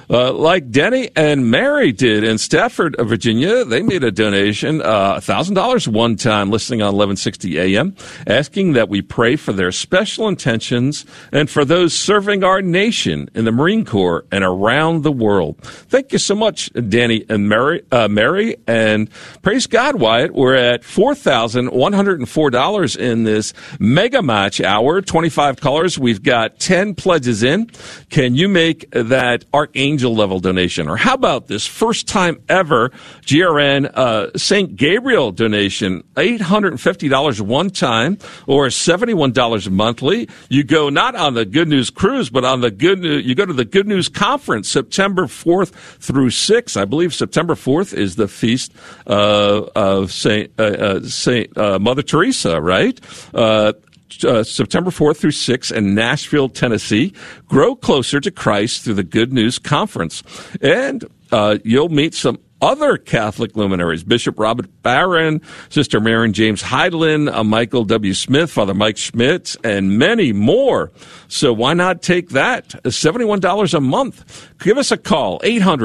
Like Denny and Mary did in Stafford, Virginia. They made a donation, $1,000 one time, listening on 1160 AM, asking that we pray for their special intentions and for those serving our nation in the Marine Corps and around the world. Thank you so much, Danny and Mary, and praise God, Wyatt. We're at $4,104 in this mega match hour, 25 callers. We've got 10 pledges in. Can you make that Archangel level donation? Or how about this first time ever GRN St. Gabriel donation, $850 one time or $71 monthly. You go not on the Good News Cruise, but on the Good News, you go to the Good News Conference September 4th through 6th. I believe September 4th is the feast of Saint Mother Teresa, right? September 4th through 6th in Nashville, Tennessee. Grow closer to Christ through the Good News Conference. And you'll meet some other Catholic luminaries, Bishop Robert Barron, Sister Marion James Heidelin, Michael W. Smith, Father Mike Schmidt, and many more. So why not take that? $71 a month. Give us a call,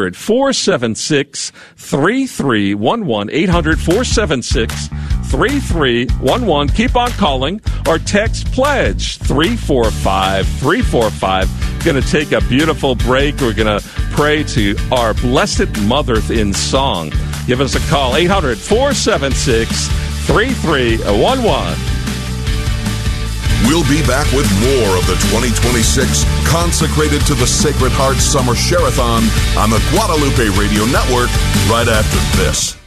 800-476-3311, 800-476-3311. Keep on calling or text pledge 345-345. Going to take a beautiful break. We're going to pray to our Blessed Mother in song. Give us a call, 800-476-3311. We'll be back with more of the 2026 Consecrated to the Sacred Heart Summer Share-a-thon on the Guadalupe Radio Network right after this.